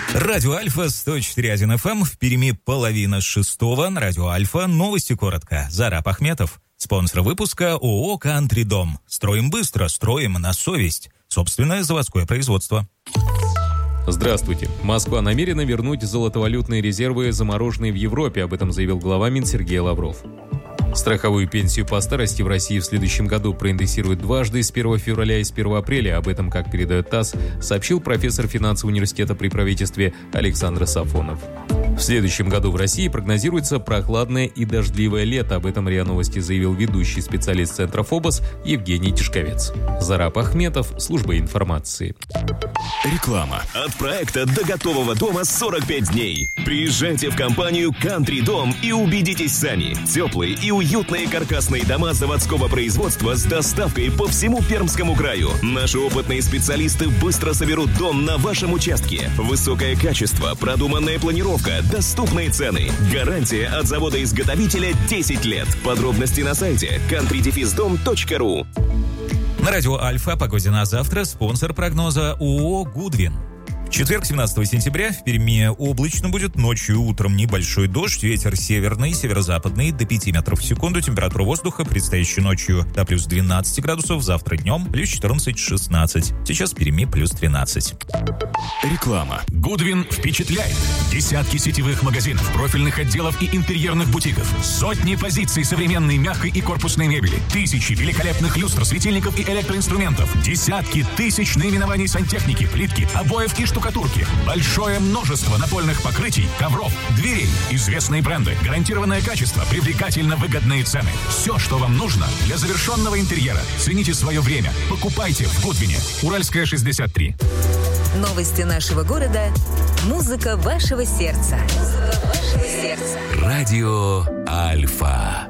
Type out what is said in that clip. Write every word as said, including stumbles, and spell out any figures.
Радио Альфа сто четыре точка один эф эм, в Перми половина шестого. На Радио Альфа новости коротко. Зараб Ахметов. Спонсор выпуска ООО «Кантри Дом». Строим быстро, строим на совесть. Собственное заводское производство. Здравствуйте. Москва намерена вернуть золотовалютные резервы, замороженные в Европе. Об этом заявил глава Мин Сергей Лавров. Страховую пенсию по старости в России в следующем году проиндексируют дважды, с первого февраля и с первого апреля. Об этом, как передает ТАСС, сообщил профессор финансового университета при правительстве Александр Сафонов. В следующем году в России прогнозируется прохладное и дождливое лето. Об этом РИА Новости заявил ведущий специалист Центра ФОБОС Евгений Тишковец. Зараб Ахметов, служба информации. Реклама. От проекта до готового дома сорок пять дней. Приезжайте в компанию «Кантри Дом» и убедитесь сами. Теплые и уютные каркасные дома заводского производства с доставкой по всему Пермскому краю. Наши опытные специалисты быстро соберут дом на вашем участке. Высокое качество, продуманная планировка, доступные цены. Гарантия от завода-изготовителя десять лет. Подробности на сайте кантри дефис дом точка ру. На Радио Альфа о погоде на завтра спонсор прогноза ООО «Гудвин». В четверг, семнадцатого сентября, в Перми облачно будет, ночью и утром небольшой дождь, ветер северный, северо-западный до пяти метров в секунду, температура воздуха предстоящей ночью до плюс двенадцать градусов, завтра днем плюс четырнадцать-шестнадцать, сейчас в Перми плюс тринадцать. Реклама. Гудвин впечатляет. Десятки сетевых магазинов, профильных отделов и интерьерных бутиков. Сотни позиций современной мягкой и корпусной мебели. Тысячи великолепных люстр, светильников и электроинструментов. Десятки тысяч наименований сантехники, плитки, обоев и штукатурки. Большое множество напольных покрытий, ковров, дверей. Известные бренды, гарантированное качество, привлекательно выгодные цены. Все, что вам нужно для завершенного интерьера. Цените свое время. Покупайте в Гудвине. Уральская, шестьдесят три. Новости нашего города. Музыка вашего сердца. Музыка вашего сердца. Радио Альфа.